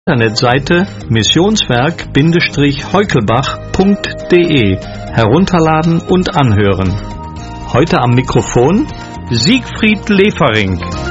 Internetseite missionswerk-heukelbach.de herunterladen und anhören. Heute am Mikrofon Siegfried Lefering.